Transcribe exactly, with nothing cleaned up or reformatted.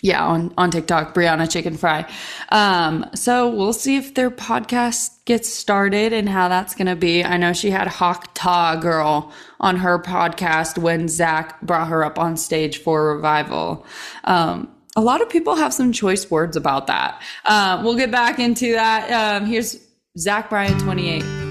Yeah, on, on TikTok, Brianna Chicken Fry. Um, so we'll see if their podcast gets started and how that's going to be. I know she had Hawk Ta Girl on her podcast when Zach brought her up on stage for Revival. Um, a lot of people have some choice words about that. Uh, we'll get back into that. Um, here's Zach Bryan, twenty-eight.